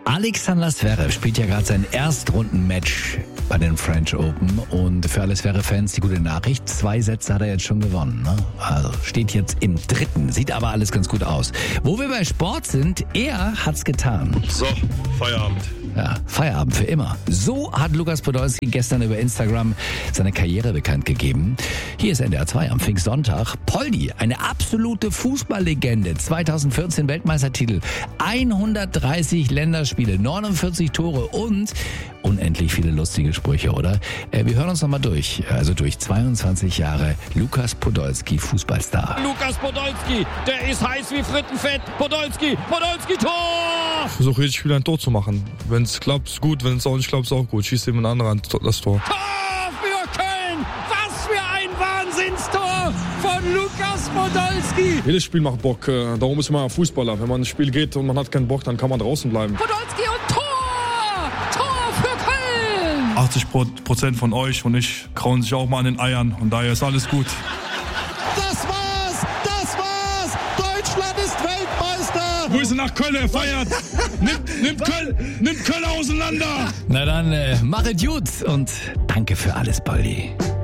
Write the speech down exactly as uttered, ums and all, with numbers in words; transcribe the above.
Alexander Zverev spielt ja gerade sein Erstrundenmatch bei den French Open und für alle Zverev-Fans die gute Nachricht, zwei Sätze hat er jetzt schon gewonnen. Ne? Also steht jetzt im dritten, sieht aber alles ganz gut aus. Wo wir bei Sport sind, er hat's getan. So, Feierabend. Ja, Feierabend für immer. So hat Lukas Podolski gestern über Instagram seine Karriere bekannt gegeben. Hier ist N D R zwei am Pfingstsonntag. Poldi, eine absolute Fußballlegende. zweitausendvierzehn Weltmeistertitel, hundertdreißig Länderspiele, neunundvierzig Tore und unendlich viele lustige Sprüche, oder? Äh, wir hören uns nochmal durch. Also durch zweiundzwanzig Jahre Lukas Podolski, Fußballstar. Lukas Podolski, der ist heiß wie Frittenfett. Podolski, Podolski, Tor! Ich versuche jedes Spiel ein Tor zu machen. Wenn es klappt, ist gut. Wenn es auch nicht klappt, ist auch gut. Schießt jemand anderes das Tor. Tor für Köln! Was für ein Wahnsinnstor von Lukas Podolski! Jedes Spiel macht Bock. Darum ist man Fußballer. Wenn man ins Spiel geht und man hat keinen Bock, dann kann man draußen bleiben. Podolski und Tor! Tor für Köln! achtzig Prozent von euch und ich krauen sich auch mal an den Eiern. Und daher ist alles gut. Das war's! Das war's! Deutschland ist Weltmeister! Grüße nach Köln, er feiert! nimmt, nimmt, Köln, nimmt Köln auseinander! Na dann, äh, mach es gut und danke für alles, Poldi.